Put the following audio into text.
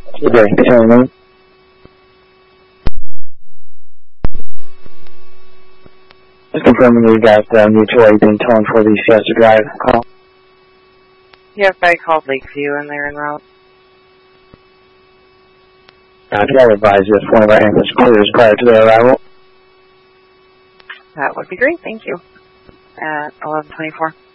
Good day. Continue. Just confirming you got mutual aid being towing for the Shasta Drive call. Yep, I called Lakeview and they're en route. I'll advise if one of our ambulance clears prior to their arrival. That would be great, thank you. At 11:24.